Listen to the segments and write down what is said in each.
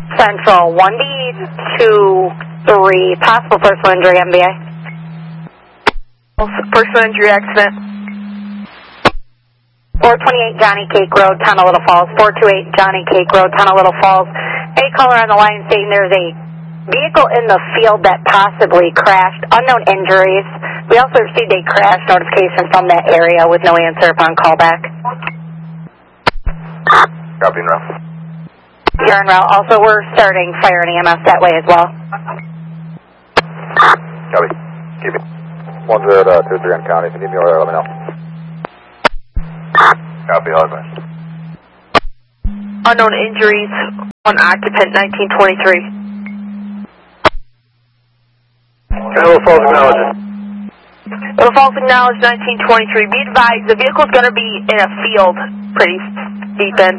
Central 1D23, possible personal injury, MBA. Personal injury accident. 428 Johnny Cake Road, Tunnel Little Falls. 428 Johnny Cake Road, Tunnel Little Falls. A caller on the line saying there's a vehicle in the field that possibly crashed. Unknown injuries. We also received a crash notification from that area with no answer upon callback. Copy, en route. You're en route. Also, we're starting fire and EMS that way as well. Copy. Keep it. 1023 on county. If you need me over there, let me know. Copy, all right. Unknown injuries on occupant 1923. Little Falls acknowledged. Little Falls acknowledged 1923. Be advised, the vehicle's going to be in a field pretty deep in.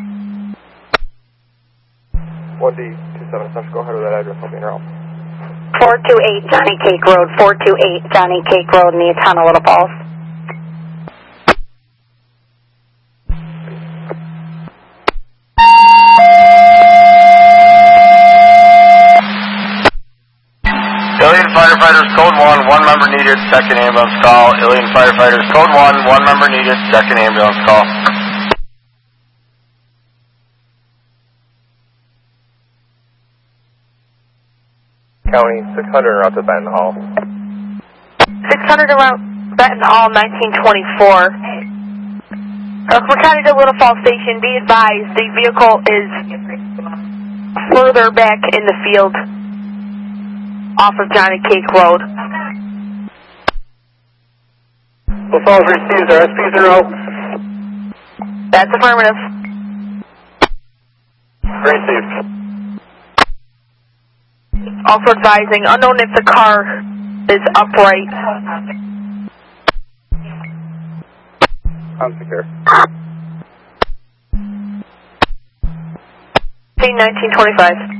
1D27 Central, go ahead with that address. I'll be in route. 428 Johnny Cake Road, 428 Johnny Cake Road in the Tunnel Little Falls. Ilion Firefighters, Code 1, one member needed, second ambulance call. Ilion Firefighters, Code 1, one member needed, second ambulance call. County 600 around to Benton Hall. 600 around Benton Hall, 1924. Oakland County to Little Falls Station, be advised, the vehicle is further back in the field off of Johnny Cake Road. Little Falls receives our SPs in route. That's affirmative. Great, Steve. Also advising, unknown if the car is upright. I'm secure. Scene 1925.